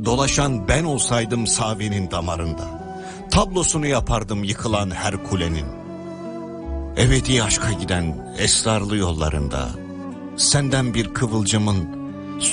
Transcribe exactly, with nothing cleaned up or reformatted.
Dolaşan ben olsaydım Savi'nin damarında, tablosunu yapardım yıkılan her kulenin. Ebedi aşka giden esrarlı yollarında, senden bir kıvılcımın